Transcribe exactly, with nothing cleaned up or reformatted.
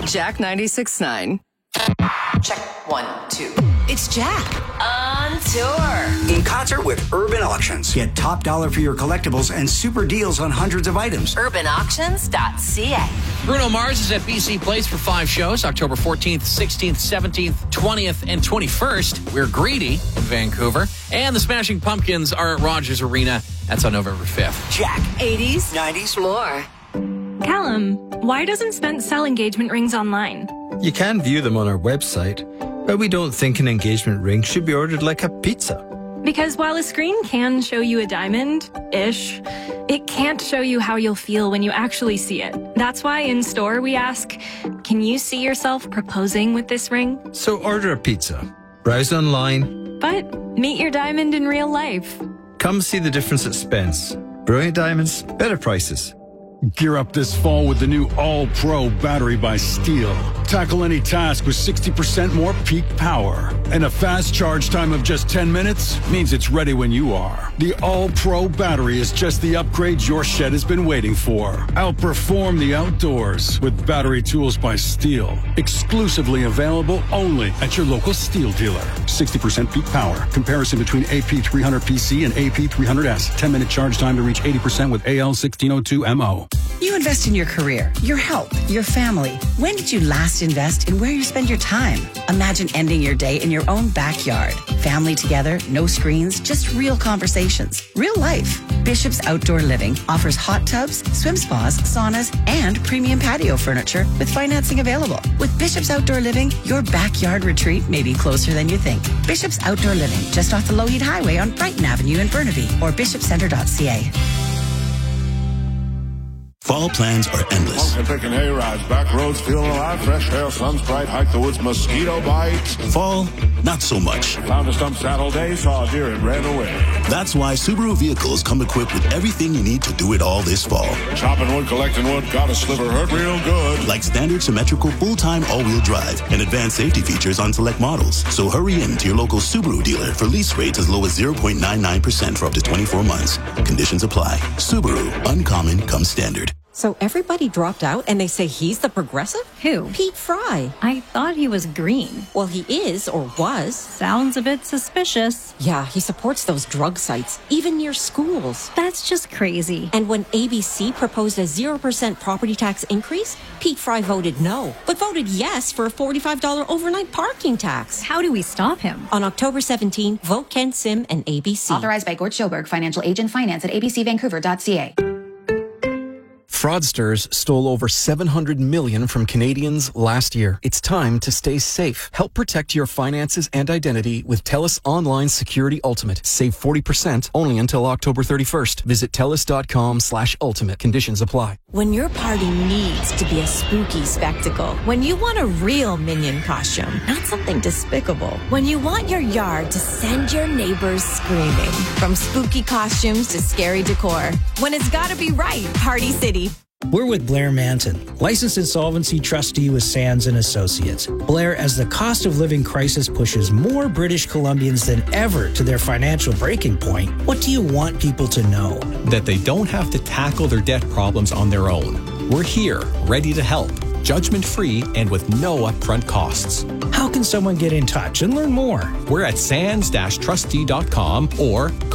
Jack ninety-six point nine. Check one, two. It's Jack. On tour. In concert with Urban Auctions. Get top dollar for your collectibles and super deals on hundreds of items. urban auctions dot c a. Bruno Mars is at B C Place for five shows, October fourteenth, sixteenth, seventeenth, twentieth, and twenty-first. We're Greedy in Vancouver. And the Smashing Pumpkins are at Rogers Arena. That's on November fifth. Jack. eighties. nineties. More. Callum, why doesn't Spence sell engagement rings online? You can view them on our website, but we don't think an engagement ring should be ordered like a pizza. Because while a screen can show you a diamond-ish, it can't show you how you'll feel when you actually see it. That's why in store we ask, can you see yourself proposing with this ring? So order a pizza, browse online, but meet your diamond in real life. Come see the difference at Spence. Brilliant diamonds, better prices. Gear up this fall with the new All-Pro battery by Steel. Tackle any task with sixty percent more peak power. And a fast charge time of just ten minutes means it's ready when you are. The All-Pro battery is just the upgrade your shed has been waiting for. Outperform the outdoors with battery tools by Steel. Exclusively available only at your local Steel dealer. sixty percent peak power. Comparison between A P three hundred P C and A P three hundred S. ten minute charge time to reach eighty percent with A L sixteen oh two M O. You invest in your career, your health, your family. When did you last invest in where you spend your time? Imagine ending your day in your own backyard. Family together, no screens, just real conversations. Real life. Bishop's Outdoor Living offers hot tubs, swim spas, saunas, and premium patio furniture with financing available. With Bishop's Outdoor Living, your backyard retreat may be closer than you think. Bishop's Outdoor Living, just off the Lougheed Highway on Brighton Avenue in Burnaby, or bishop centre dot c a. Fall plans are endless. Pumpkin picking hay rides, back roads feeling alive, fresh air, sun's bright, hike the woods, mosquito bites. Fall, not so much. Found a stump saddle day, saw a deer and ran away. That's why Subaru vehicles come equipped with everything you need to do it all this fall. Chopping wood, collecting wood, got a sliver, hurt real good. Like standard symmetrical full-time all-wheel drive and advanced safety features on select models. So hurry in to your local Subaru dealer for lease rates as low as zero point nine nine percent for up to twenty-four months. Conditions apply. Subaru, uncommon comes standard. So everybody dropped out and they say he's the progressive? Who? Pete Fry. I thought he was green. Well, he is, or was. Sounds a bit suspicious. Yeah, he supports those drug sites, even near schools. That's just crazy. And when A B C proposed a zero percent property tax increase, Pete Fry voted no, but voted yes for a forty-five dollars overnight parking tax. How do we stop him? On October seventeenth, vote Ken Sim and A B C. Authorized by Gord Schoberg, financial agent, finance at a b c vancouver dot c a. Fraudsters stole over seven hundred million dollars from Canadians last year. It's time to stay safe. Help protect your finances and identity with TELUS Online Security Ultimate. Save forty percent only until October thirty-first. Visit telus dot com slash ultimate. Conditions apply. When your party needs to be a spooky spectacle, when you want a real Minion costume, not something despicable, when you want your yard to send your neighbors screaming, from spooky costumes to scary decor, when it's gotta be right, Party City. We're with Blair Manton, licensed insolvency trustee with Sands and Associates. Blair, as the cost of living crisis pushes more British Columbians than ever to their financial breaking point, what do you want people to know? That they don't have to tackle their debt problems on their own. We're here, ready to help, judgment-free and with no upfront costs. How can someone get in touch and learn more? We're at sands dash trustee dot com or